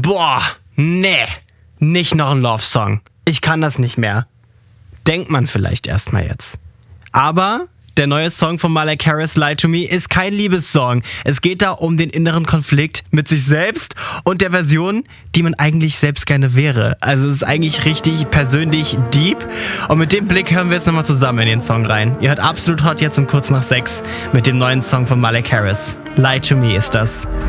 Boah, nee, nicht noch ein Love-Song. Ich kann das nicht mehr. Denkt man vielleicht erstmal jetzt. Aber der neue Song von Miley Cyrus, Lie to Me, ist kein Liebessong. Es geht da um den inneren Konflikt mit sich selbst und der Version, die man eigentlich selbst gerne wäre. Also es ist eigentlich richtig persönlich deep. Und mit dem Blick hören wir jetzt nochmal zusammen in den Song rein. Ihr hört Absolut Hot jetzt um kurz nach 6 mit dem neuen Song von Miley Cyrus. Lie to Me ist das.